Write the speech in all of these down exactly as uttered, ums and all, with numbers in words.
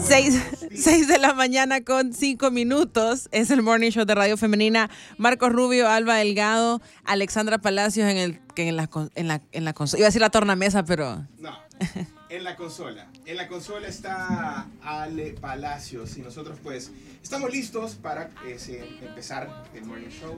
Seis, seis de la mañana con cinco minutos. Es el Morning Show de Radio Femenina. Marcos Rubio, Alba Delgado, Alexandra Palacios en el que en la en la en la consola. Iba a decir la tornamesa, pero no. En la consola. En la consola está Ale Palacios y nosotros pues estamos listos para eh, empezar el Morning Show.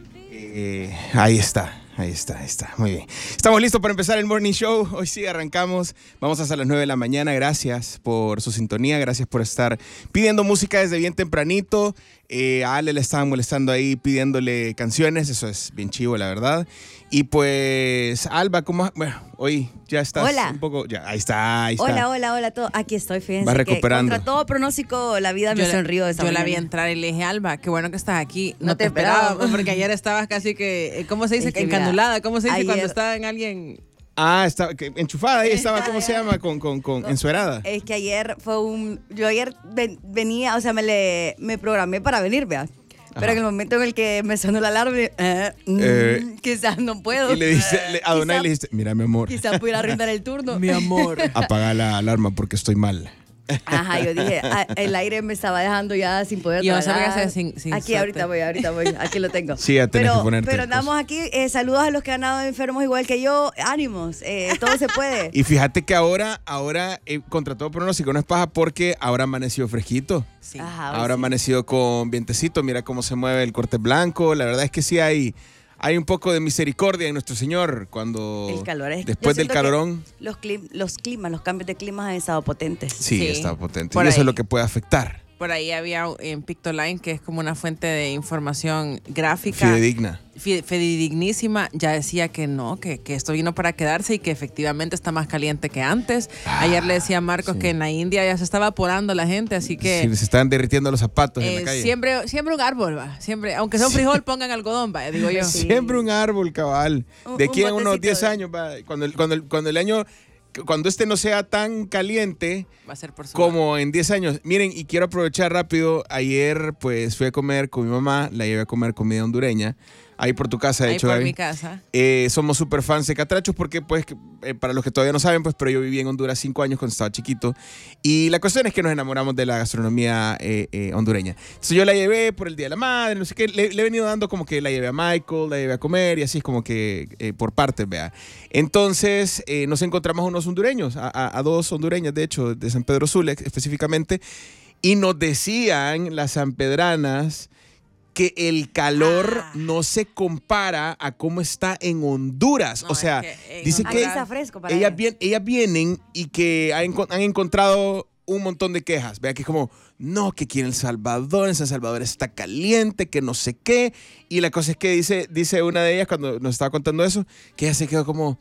Eh, ahí está, ahí está, ahí está. Muy bien. Estamos listos para empezar el Morning Show. Hoy sí arrancamos. Vamos hasta las nueve de la mañana. Gracias por su sintonía. Gracias por estar pidiendo música desde bien tempranito. Eh, a Ale le estaban molestando ahí pidiéndole canciones. Eso es bien chivo, la verdad. Y pues, Alba, ¿cómo? Bueno, hoy ya estás hola. un poco... Ya, ahí está, ahí está. Hola, hola, hola. Todo. Aquí estoy, fíjense. Va recuperando. Que contra todo pronóstico, la vida me yo, sonrió. Yo mañana. la vi entrar y le dije, Alba, qué bueno que estás aquí. No, no te te esperaba, esperaba. porque ayer estabas casi que... ¿Cómo se dice? Es que Encandulada. mira, ¿Cómo se dice ayer, cuando está en alguien...? Ah, estaba que, enchufada ahí estaba, ¿cómo se llama? Con, con, con ensuerada. Es que ayer fue un... Yo ayer ven, venía, o sea, me, le, me programé para venir, vea. Pero Ajá. en el momento en el que me sonó la alarma, eh, mm, Eh, quizás no puedo. Y le dice, le, a Donay Quizá- le dijiste, mira, mi amor, Quizás pudiera arruinar el turno. Mi amor. apaga la alarma porque estoy mal. Ajá, yo dije, ah, el aire me estaba dejando ya sin poder Y no tragar. sabía hacer sin- sin Aquí suerte. ahorita voy, ahorita voy, aquí lo tengo. Sí, ya tenés pero, que ponerte Pero cosas. andamos aquí, eh, saludos a los que han andado enfermos igual que yo, ánimos, eh, todo se puede. Y fíjate que ahora, ahora eh, contra todo pronóstico no es paja porque ahora amaneció fresquito. Sí. Ajá, Ahora sí. amanecido con vientecito, mira cómo se mueve el corte blanco. La verdad es que sí hay, hay un poco de misericordia en nuestro Señor cuando El calor es... después yo del siento que calorón. Los, clim- los climas, los cambios de clima han estado potentes. Sí, Sí, está potente. por Y eso ahí. es lo que puede afectar. Por ahí había en Pictoline, que es como una fuente de información gráfica. Fidedigna. Fi- Fidedignísima, ya decía que no, que, que esto vino para quedarse y que efectivamente está más caliente que antes. Ah, Ayer le decía a Marcos sí. que en la India ya se está evaporando la gente, así que Sí, se están derritiendo los zapatos en eh, la calle. siempre, siempre un árbol, va. Siempre, aunque sea un frijol, pongan algodón, va, digo yo. Sí. Siempre un árbol, cabal. Un- De aquí un a unos botecito diez de- años, va, cuando, el- cuando, el- cuando el año, cuando este no sea tan caliente Va a ser por su como en diez años. Miren, y quiero aprovechar rápido. Ayer, pues, fui a comer con mi mamá, la llevé a comer comida hondureña. Ahí por tu casa, de ahí hecho, por Gaby. mi casa. Eh, somos súper fans de catrachos porque, pues, que, eh, para los que todavía no saben, pues, pero yo viví en Honduras cinco años cuando estaba chiquito. Y la cuestión es que nos enamoramos de la gastronomía eh, eh, hondureña. Entonces yo la llevé por el Día de la Madre, no sé qué. Le, le he venido dando como que la llevé a Michael, la llevé a comer y así es como que eh, por partes, vea. Entonces eh, nos encontramos unos hondureños, a, a- a dos hondureñas, de hecho, de San Pedro Sula específicamente. Y nos decían las sanpedranas que el calor Ah. no se compara a cómo está en Honduras. No, o es sea, que en dice Aquí que está fresco para ellas, ellos. bien, ellas vienen y que han, enco- han encontrado un montón de quejas. Vea que es como, no, que aquí en El Salvador, en San Salvador está caliente, que no sé qué. Y la cosa es que dice, dice una de ellas cuando nos estaba contando eso, que ella se quedó como,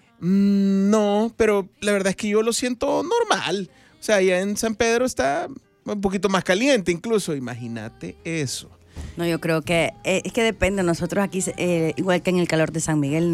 "Mm, no, pero la verdad es que yo lo siento normal. O sea, allá en San Pedro está un poquito más caliente incluso. Imagínate eso. No, yo creo que eh, es que depende. Nosotros aquí, eh, igual que en el calor de San Miguel,